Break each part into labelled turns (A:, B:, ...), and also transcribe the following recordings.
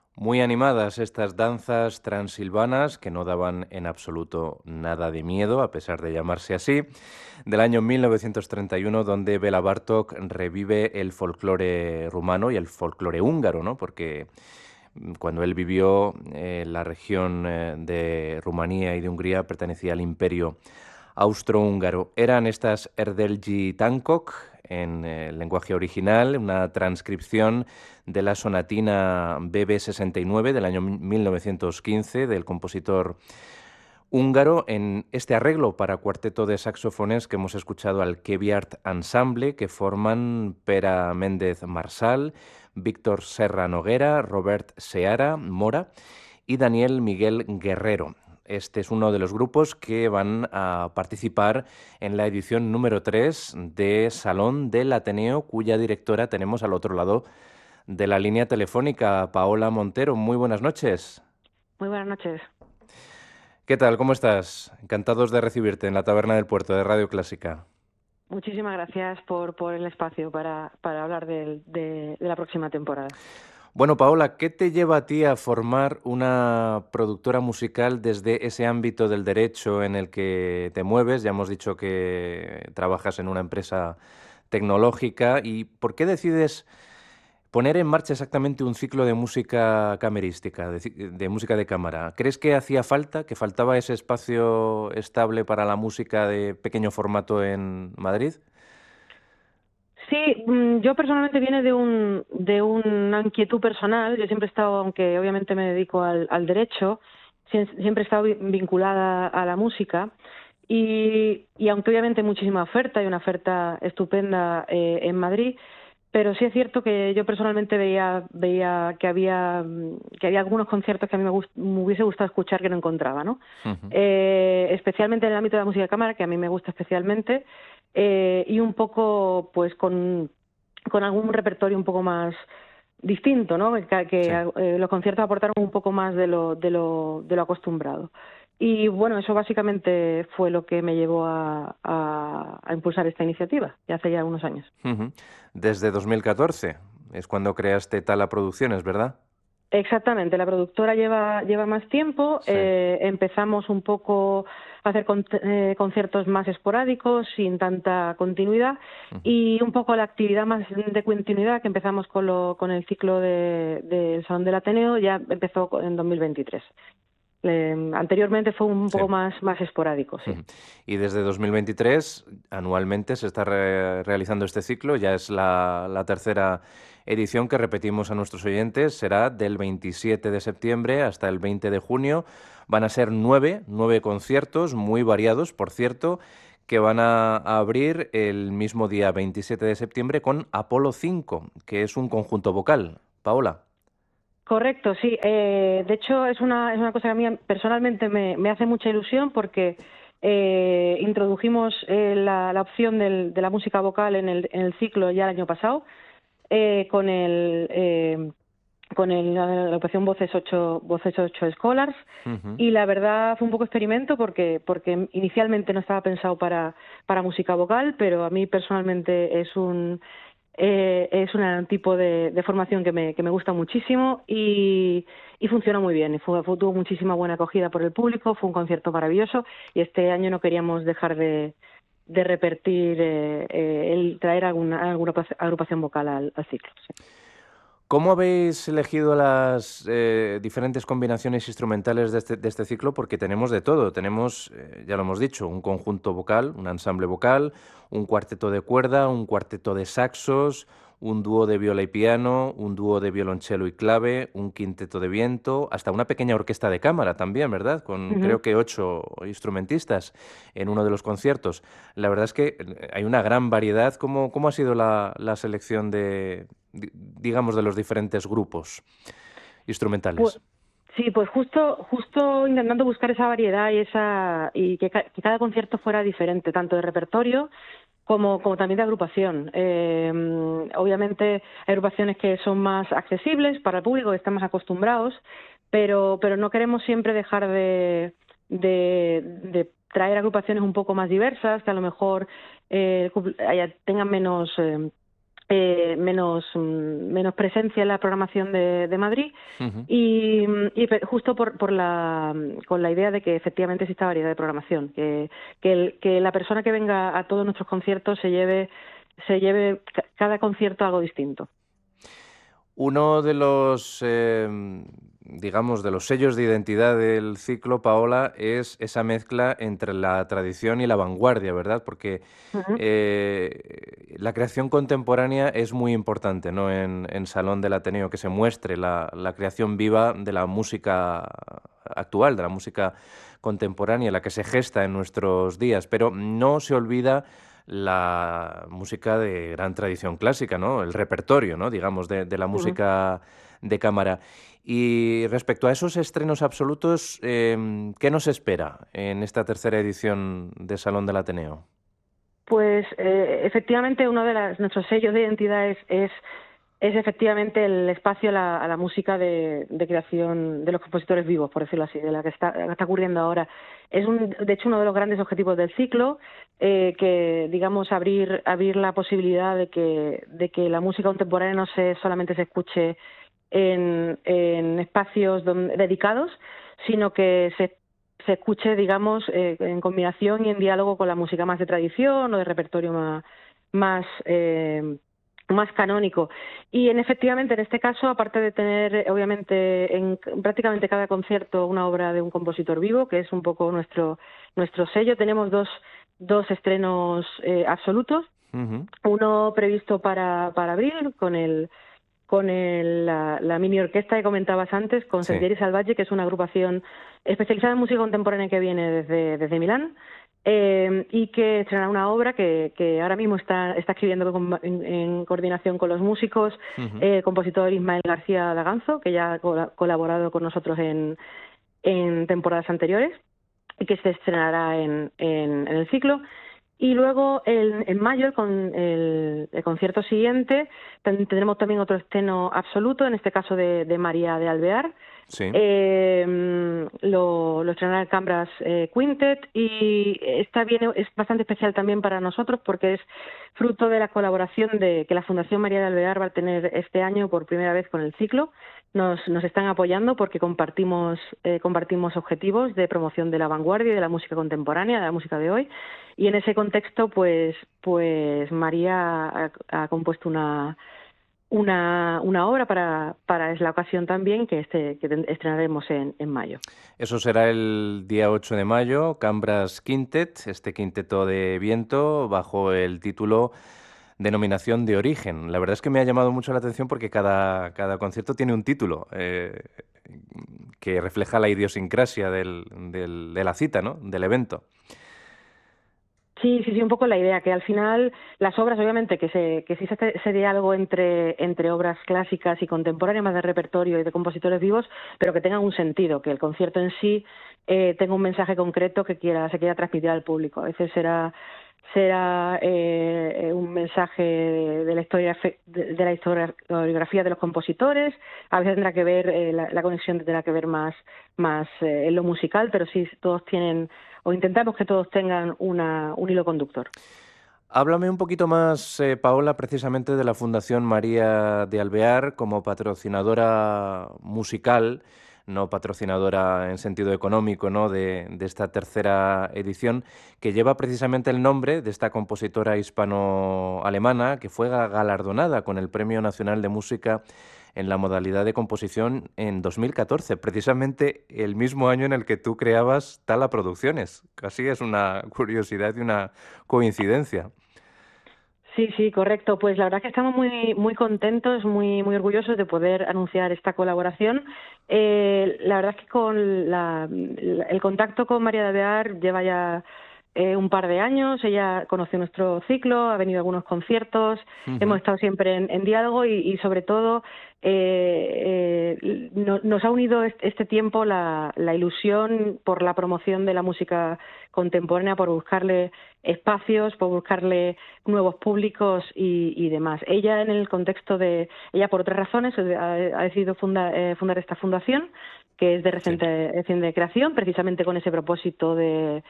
A: Muy animadas estas danzas transilvanas que no daban en absoluto nada de miedo, a pesar de llamarse así, del año 1931, donde Bela Bartók revive el folclore rumano y el folclore húngaro, ¿no? Porque cuando él vivió, la región de Rumanía y de Hungría pertenecía al Imperio austrohúngaro. Eran estas Erdelji Táncok, en el lenguaje original, una transcripción de la sonatina BB 69 del año 1915 del compositor húngaro, en este arreglo para cuarteto de saxofones que hemos escuchado al Keviart Ensemble, que forman Pera Méndez Marsal, Víctor Serra Noguera, Robert Seara Mora y Daniel Miguel Guerrero. Este es uno de los grupos que van a participar en la edición número 3 de Salón del Ateneo, cuya directora tenemos al otro lado de la línea telefónica, Paola Montero. Muy buenas noches.
B: Muy buenas noches.
A: ¿Qué tal? ¿Cómo estás? Encantados de recibirte en la Taberna del Puerto de Radio Clásica.
B: Muchísimas gracias por el espacio para hablar de la próxima temporada.
A: Bueno, Paola, ¿qué te lleva a ti a formar una productora musical desde ese ámbito del derecho en el que te mueves? Ya hemos dicho que trabajas en una empresa tecnológica. ¿Y por qué decides poner en marcha exactamente un ciclo de música camerística, de música de cámara? ¿Crees que hacía falta, que faltaba ese espacio estable para la música de pequeño formato en Madrid?
B: Sí, yo personalmente viene de una inquietud personal. Yo siempre he estado, aunque obviamente me dedico al derecho, siempre he estado vinculada a la música. Y aunque obviamente hay muchísima oferta, hay una oferta estupenda en Madrid, pero sí es cierto que yo personalmente veía que había algunos conciertos que a mí me hubiese gustado escuchar que no encontraba, ¿no?
A: Ujú.
B: Especialmente en el ámbito de la música de cámara, que a mí me gusta especialmente, y un poco pues con algún repertorio un poco más distinto, ¿no?
A: Sí.
B: Los conciertos aportaron un poco más de lo acostumbrado. Y bueno, eso básicamente fue lo que me llevó a impulsar esta iniciativa, ya hace ya unos años.
A: Ujú. Desde 2014 es cuando creaste Tala Producciones, ¿verdad?
B: Exactamente, la productora lleva más tiempo.
A: Sí.
B: Empezamos un poco a hacer conciertos más esporádicos, sin tanta continuidad,
A: Ujú.
B: y un poco la actividad más de continuidad que empezamos con el ciclo del Salón del Ateneo ya empezó en 2023. Anteriormente fue un
A: Sí.
B: poco más esporádico, sí.
A: Ujú. Y desde 2023, anualmente se está realizando este ciclo, ya es la tercera edición que repetimos a nuestros oyentes, será del 27 de septiembre hasta el 20 de junio. Van a ser nueve conciertos, muy variados, por cierto, que van a abrir el mismo día 27 de septiembre con Apolo 5, que es un conjunto vocal. Paola.
B: Correcto, sí. De hecho, es una cosa que a mí personalmente me hace mucha ilusión porque introdujimos la opción de la música vocal en el ciclo ya el año pasado con la agrupación Voces 8 Scholars,
A: Ujú.
B: y la verdad fue un poco experimento porque inicialmente no estaba pensado para música vocal, pero a mí personalmente es un tipo de formación que me gusta muchísimo y funciona muy bien. Tuvo muchísima buena acogida por el público, fue un concierto maravilloso y este año no queríamos dejar de repetir el traer alguna agrupación vocal al ciclo. Sí.
A: ¿Cómo habéis elegido las diferentes combinaciones instrumentales de este ciclo? Porque tenemos de todo. Tenemos, ya lo hemos dicho, un conjunto vocal, un ensamble vocal, un cuarteto de cuerda, un cuarteto de saxos, un dúo de viola y piano, un dúo de violonchelo y clave, un quinteto de viento, hasta una pequeña orquesta de cámara también, ¿verdad? Con
B: Ujú.
A: creo que 8 instrumentistas en uno de los conciertos. La verdad es que hay una gran variedad. ¿Cómo ha sido la selección digamos, de los diferentes grupos
B: Pues,
A: instrumentales?
B: sí, pues justo intentando buscar esa variedad y que cada concierto fuera diferente, tanto de repertorio como también de agrupación. Obviamente hay agrupaciones que son más accesibles para el público, que están más acostumbrados, pero no queremos siempre dejar de traer agrupaciones un poco más diversas, que a lo mejor tengan menos presencia en la programación de Madrid
A: Ujú.
B: justo con la idea de que efectivamente exista variedad de programación, que la persona que venga a todos nuestros conciertos se lleve cada concierto algo distinto.
A: Uno de los, digamos, de los sellos de identidad del ciclo, Paola, es esa mezcla entre la tradición y la vanguardia, ¿verdad? Porque
B: Ujú.
A: la creación contemporánea es muy importante, ¿no? En Salón del Ateneo, que se muestre la creación viva de la música actual, de la música contemporánea, la que se gesta en nuestros días, pero no se olvida la música de gran tradición clásica, ¿no? El repertorio, ¿no? Digamos, de la
B: Ujú.
A: música de cámara. Y respecto a esos estrenos absolutos, ¿qué nos espera en esta tercera edición de Salón del Ateneo?
B: Pues efectivamente uno de nuestros sellos de identidad es efectivamente el espacio a la música de creación de los compositores vivos, por decirlo así, de la que está ocurriendo ahora. De hecho, uno de los grandes objetivos del ciclo, que digamos abrir la posibilidad de que la música contemporánea no solamente se escuche en espacios dedicados, sino que se escuche, digamos, en combinación y en diálogo con la música más de tradición o de repertorio más, eh, más canónico. Y efectivamente, en este caso, aparte de tener, obviamente, en prácticamente cada concierto una obra de un compositor vivo, que es un poco nuestro sello, tenemos dos estrenos absolutos.
A: Ujú.
B: Uno previsto para abril con la mini orquesta que comentabas antes, con
A: Sí.
B: Sentieri Salvaje, que es una agrupación especializada en música contemporánea que viene desde Milán, y que estrenará una obra que ahora mismo está escribiendo en coordinación con los músicos,
A: Ujú.
B: compositor Ismael García Daganzo, que ya ha colaborado con nosotros en temporadas anteriores y que se estrenará en el ciclo. Y luego en mayo, con el concierto siguiente, tendremos también otro estreno absoluto, en este caso de María de Alvear.
A: Sí.
B: Lo estrenará el Cambras Quintet, y es bastante especial también para nosotros porque es fruto de la colaboración que la Fundación María de Alvear va a tener este año por primera vez con el ciclo. Nos están apoyando porque compartimos objetivos de promoción de la vanguardia y de la música contemporánea, de la música de hoy, y en ese contexto pues María ha compuesto una obra para es la ocasión también que estrenaremos en mayo.
A: Eso será el día 8 de mayo, Cambras Quintet, este quinteto de viento bajo el título Denominación de Origen. La verdad es que me ha llamado mucho la atención porque cada concierto tiene un título que refleja la idiosincrasia de la cita, ¿no? Del evento.
B: Sí, sí, sí, un poco la idea, que al final las obras, obviamente, que existe ese diálogo entre obras clásicas y contemporáneas, más de repertorio y de compositores vivos, pero que tengan un sentido, que el concierto en sí tenga un mensaje concreto que se quiera transmitir al público. A veces será un mensaje de la historiografía de los compositores, a veces tendrá que ver, la conexión tendrá que ver más en lo musical, pero sí todos tienen, o intentamos que todos tengan un hilo conductor.
A: Háblame un poquito más, Paola, precisamente de la Fundación María de Alvear como patrocinadora musical, no patrocinadora en sentido económico, ¿no? De esta tercera edición, que lleva precisamente el nombre de esta compositora hispano-alemana que fue galardonada con el Premio Nacional de Música en la modalidad de composición en 2014, precisamente el mismo año en el que tú creabas Tala Producciones. Casi es una curiosidad y una coincidencia.
B: Sí, sí, correcto. Pues la verdad que estamos muy muy contentos, muy orgullosos de poder anunciar esta colaboración. La verdad es que el contacto con María de Alvear lleva ya un par de años. Ella conoció nuestro ciclo, ha venido a algunos conciertos, hemos
A: Ujú.
B: estado siempre en diálogo y sobre todo nos ha unido este tiempo la ilusión por la promoción de la música contemporánea, por buscarle espacios, por buscarle nuevos públicos y demás. Ella, ella por otras razones ha decidido fundar esta fundación, que es de
A: Sí.
B: reciente creación, precisamente con ese propósito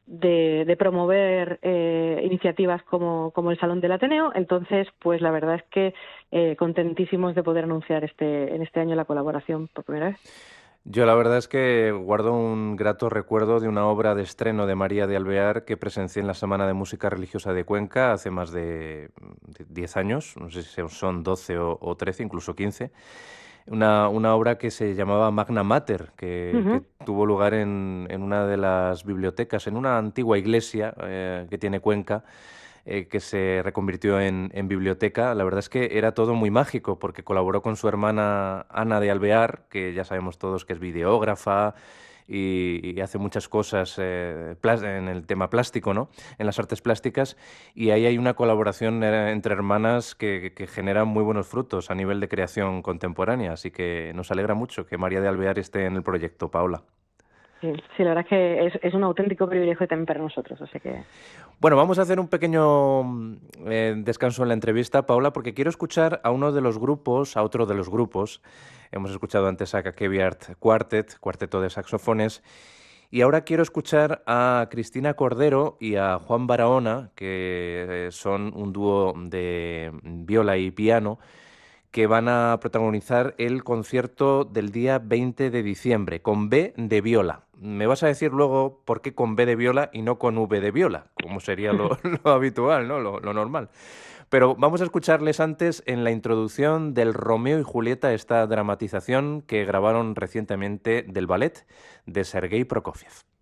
B: de promover iniciativas como el Salón del Ateneo. Entonces, pues la verdad es que contentísimos de poder anunciar en este año la colaboración por primera vez.
A: Yo la verdad es que guardo un grato recuerdo de una obra de estreno de María de Alvear que presencié en la Semana de Música Religiosa de Cuenca hace más de 10 años, no sé si son 12 o 13, incluso 15. Una obra que se llamaba Magna Mater, que
B: Ujú.
A: tuvo lugar en una de las bibliotecas, en una antigua iglesia que tiene Cuenca, que se reconvirtió en biblioteca. La verdad es que era todo muy mágico porque colaboró con su hermana Ana de Alvear, que ya sabemos todos que es videógrafa y hace muchas cosas en el tema plástico, ¿no? En las artes plásticas, y ahí hay una colaboración entre hermanas que genera muy buenos frutos a nivel de creación contemporánea, así que nos alegra mucho que María de Alvear esté en el proyecto, Paula.
B: Sí, sí, la verdad es que es un auténtico privilegio también para nosotros, así que...
A: Bueno, vamos a hacer un pequeño descanso en la entrevista, Paula, porque quiero escuchar a uno de los grupos, a otro de los grupos. Hemos escuchado antes a Cakeviart Quartet, cuarteto de saxofones, y ahora quiero escuchar a Cristina Cordero y a Juan Barahona, que son un dúo de viola y piano, que van a protagonizar el concierto del día 20 de diciembre, con B de viola. Me vas a decir luego por qué con B de viola y no con V de viola, como sería lo habitual, ¿no? Lo normal. Pero vamos a escucharles antes en la introducción del Romeo y Julieta, esta dramatización que grabaron recientemente del ballet de Sergei Prokofiev.